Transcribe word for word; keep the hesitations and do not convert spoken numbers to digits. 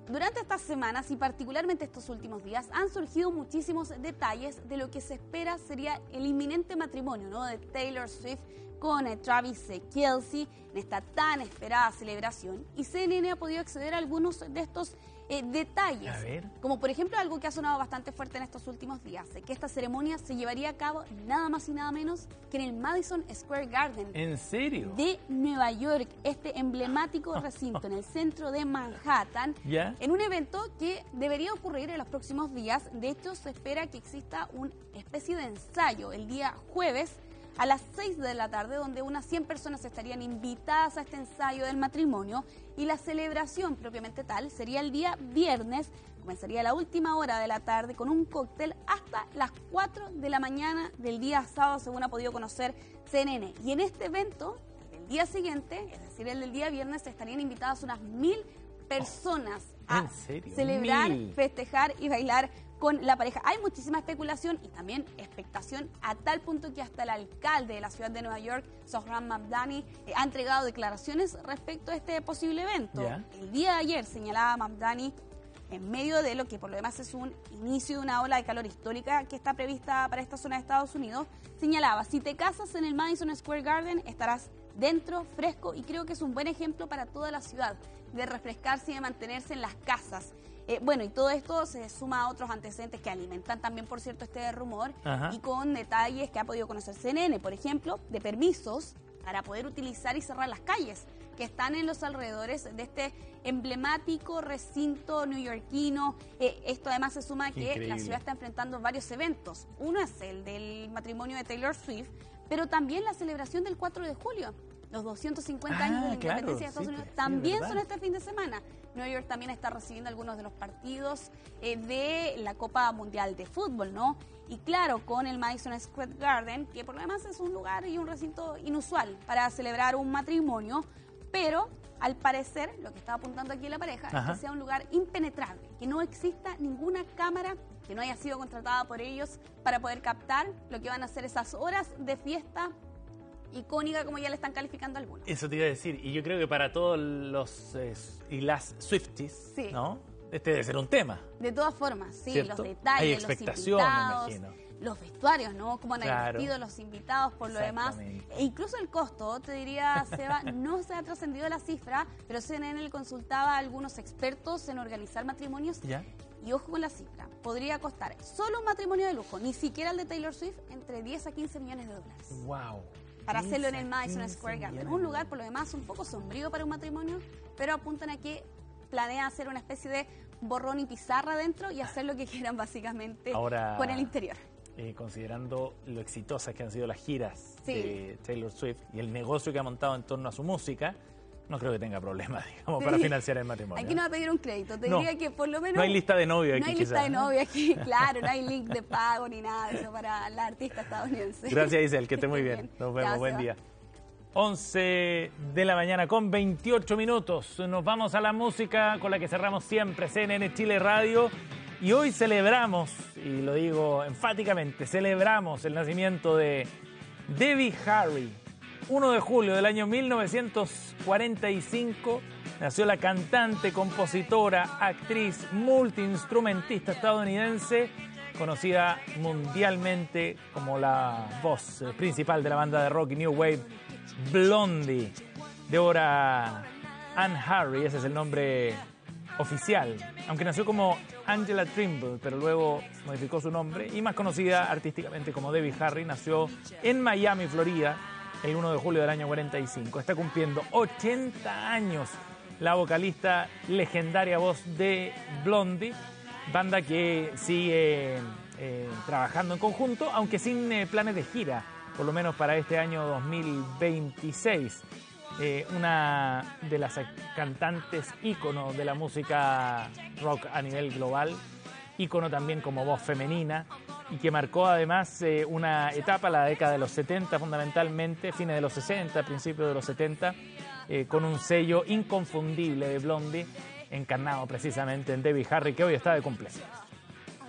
durante estas semanas y particularmente estos últimos días han surgido muchísimos detalles de lo que se espera sería el inminente matrimonio, ¿no?, de Taylor Swift con eh, Travis eh, Kelce en esta tan esperada celebración, y C N N ha podido acceder a algunos de estos eh, detalles, a ver. como por ejemplo algo que ha sonado bastante fuerte en estos últimos días, eh, que esta ceremonia se llevaría a cabo nada más y nada menos que en el Madison Square Garden. ¿En serio? De Nueva York, este emblemático recinto en el centro de Manhattan, ¿Ya? en un evento que debería ocurrir en los próximos días. De hecho, se espera que exista una especie de ensayo el día jueves a las seis de la tarde, donde unas cien personas estarían invitadas a este ensayo del matrimonio, y la celebración propiamente tal sería el día viernes. Comenzaría a la última hora de la tarde con un cóctel hasta las cuatro de la mañana del día sábado, según ha podido conocer C N N. Y en este evento, el día siguiente, es decir, el del día viernes, estarían invitadas unas mil personas Oh, a ¿en serio? celebrar, Mil. festejar y bailar con la pareja. Hay muchísima especulación y también expectación, a tal punto que hasta el alcalde de la ciudad de Nueva York, Zohran Mamdani, eh, ha entregado declaraciones respecto a este posible evento. ¿Ya? El día de ayer señalaba Mamdani, en medio de lo que por lo demás es un inicio de una ola de calor histórica que está prevista para esta zona de Estados Unidos, señalaba: si te casas en el Madison Square Garden, estarás dentro, fresco, y creo que es un buen ejemplo para toda la ciudad de refrescarse y de mantenerse en las casas. Eh, bueno, y todo esto se suma a otros antecedentes que alimentan también, por cierto, este rumor. Ajá. Y con detalles que ha podido conocer C N N, por ejemplo, de permisos para poder utilizar y cerrar las calles que están en los alrededores de este emblemático recinto neoyorquino. Eh, esto además se suma a que Increíble. La ciudad está enfrentando varios eventos. Uno es el del matrimonio de Taylor Swift, pero también la celebración del cuatro de julio. Los doscientos cincuenta ah, años de la claro, independencia de Estados sí, Unidos sí, también son este fin de semana. Nueva York también está recibiendo algunos de los partidos eh, de la Copa Mundial de Fútbol, ¿no? Y claro, con el Madison Square Garden, que por lo demás es un lugar y un recinto inusual para celebrar un matrimonio, pero al parecer, lo que estaba apuntando aquí la pareja, Ajá. es que sea un lugar impenetrable, que no exista ninguna cámara que no haya sido contratada por ellos para poder captar lo que van a ser esas horas de fiesta icónica, como ya le están calificando algunos. Eso te iba a decir, y yo creo que para todos los eh, y las Swifties, sí. ¿no? Este debe ser un tema. De todas formas, sí, ¿cierto? Los detalles, Hay expectación, los invitados, me imagino. Los vestuarios, ¿no? Cómo han claro. vestido los invitados, por lo demás. E incluso el costo, te diría, Seba, no se ha trascendido la cifra, pero C N N le consultaba a algunos expertos en organizar matrimonios. ¿Ya? Y ojo con la cifra, podría costar solo un matrimonio de lujo, ni siquiera el de Taylor Swift, entre diez a quince millones de dólares. ¡Wow! Para hacerlo en el Madison Square Garden. Un lugar, por lo demás, un poco sombrío para un matrimonio, pero apuntan a que planea hacer una especie de borrón y pizarra dentro y hacer lo que quieran, básicamente, Ahora, con el interior. Eh, considerando lo exitosas que han sido las giras sí. de Taylor Swift y el negocio que ha montado en torno a su música, no creo que tenga problemas, digamos, para financiar el matrimonio. Aquí no va a pedir un crédito, te no, diría que por lo menos... No hay lista de novio aquí, No hay quizás, lista de ¿no? novio aquí, claro, no hay link de pago ni nada de eso para la artista estadounidense. Gracias, Isel, que esté muy bien. bien. Nos vemos, ya, buen día. once de la mañana con veintiocho minutos. Nos vamos a la música con la que cerramos siempre C N N Chile Radio. Y hoy celebramos, y lo digo enfáticamente, celebramos el nacimiento de Debbie Harry. uno de julio del año mil novecientos cuarenta y cinco nació la cantante, compositora, actriz, multiinstrumentista estadounidense, conocida mundialmente como la voz principal de la banda de rock y New Wave Blondie. Deborah Ann Harry, ese es el nombre oficial, aunque nació como Angela Trimble, pero luego modificó su nombre, y más conocida artísticamente como Debbie Harry, nació en Miami, Florida, el uno de julio del año cuarenta y cinco. Está cumpliendo ochenta años la vocalista, legendaria voz de Blondie, banda que sigue eh, trabajando en conjunto, aunque sin eh, planes de gira, por lo menos para este año dos mil veintiséis. Eh, una de las cantantes ícono de la música rock a nivel global, ícono también como voz femenina, y que marcó además eh, una etapa, la década de los setenta fundamentalmente, fines de los sesenta, principios de los setenta, eh, con un sello inconfundible de Blondie, encarnado precisamente en Debbie Harry, que hoy está de cumpleaños.